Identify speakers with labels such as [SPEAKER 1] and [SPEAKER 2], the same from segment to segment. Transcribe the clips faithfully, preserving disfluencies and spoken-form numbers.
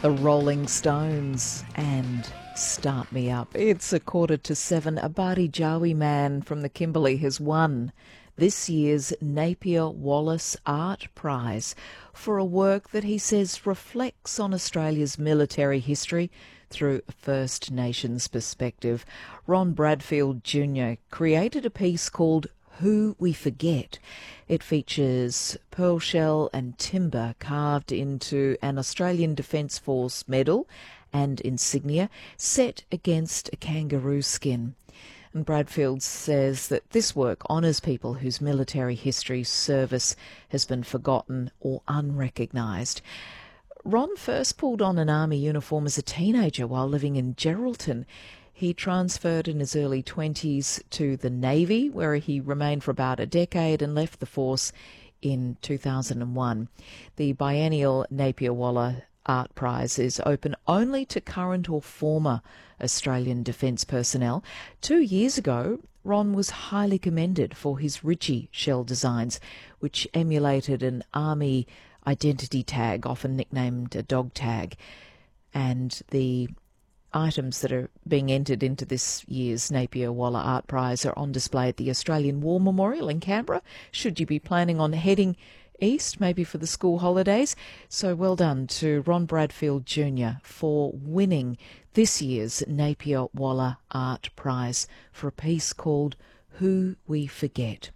[SPEAKER 1] The Rolling Stones and Start Me Up. It's a quarter to seven. A Bardi Jawi man from the Kimberley has won this year's Napier Wallace Art Prize for a work that he says reflects on Australia's military history through a First Nations perspective. Ron Bradfield Junior created a piece called Who We Forget. It features pearl shell and timber carved into an Australian Defence Force medal and insignia set against a kangaroo skin. And Bradfield says that this work honours people whose military history service has been forgotten or unrecognised. Ron first pulled on an army uniform as a teenager while living in Geraldton. He transferred in his early twenties to the Navy, where he remained for about a decade and left the force in two thousand one. The biennial Napier Wallace Art Prize is open only to current or former Australian Defence personnel. Two years ago, Ron was highly commended for his Ritchie shell designs, which emulated an army identity tag, often nicknamed a dog tag. And the items that are being entered into this year's Napier Wallace Art Prize are on display at the Australian War Memorial in Canberra, should you be planning on heading east, maybe for the school holidays. So well done to Ron Bradfield Junior for winning this year's Napier Wallace Art Prize for a piece called Who We Forget.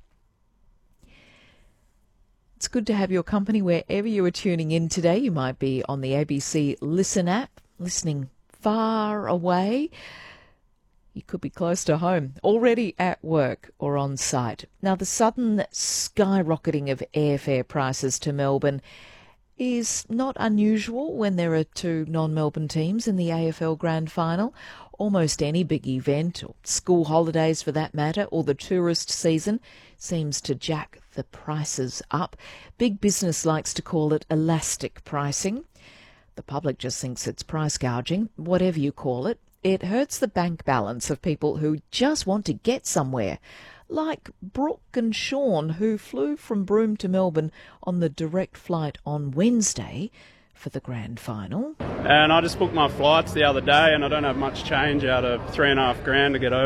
[SPEAKER 1] It's good to have your company wherever you are tuning in today. You might be on the A B C Listen app, listening far away. You could be close to home, already at work or on site. Now, the sudden skyrocketing of airfare prices to Melbourne is not unusual when there are two non-Melbourne teams in the A F L Grand Final. Almost any big event, or school holidays for that matter, or the tourist season seems to jack the prices up. Big business likes to call it elastic pricing. The public just thinks it's price gouging, whatever you call it. It hurts the bank balance of people who just want to get somewhere, like Brooke and Sean, who flew from Broome to Melbourne on the direct flight on Wednesday for the grand final.
[SPEAKER 2] And I just booked my flights the other day and I don't have much change out of three and a half grand to get over.